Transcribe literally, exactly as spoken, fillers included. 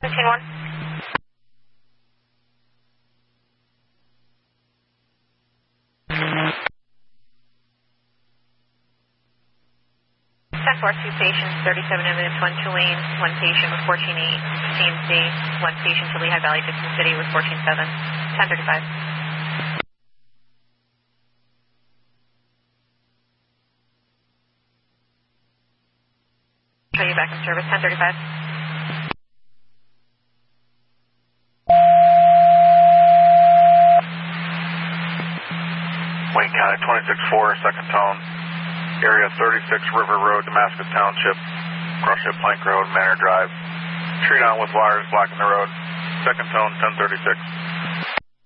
fifteen one. ten four, two patients, thirty-seven minutes, one Tulane, one patient with fourteen eight, C M C, one patient to Lehigh Valley, Dixon City with fourteen seven, ten thirty-five. Show you back in service, ten thirty-five. Wayne County, twenty-six four, second tone. Area thirty-six River Road, Damascus Township. Cross-ship Plank Road, Manor Drive. Tree down with wires blocking the road. Second tone, ten thirty-six.